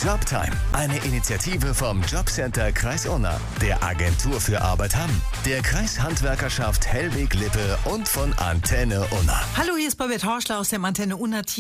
Jobtime, eine Initiative vom Jobcenter Kreis Unna, der Agentur für Arbeit Hamm, der Kreishandwerkerschaft Hellwig-Lippe und von Antenne Unna. Hallo, hier ist Babette Horschler aus dem Antenne Unna Team.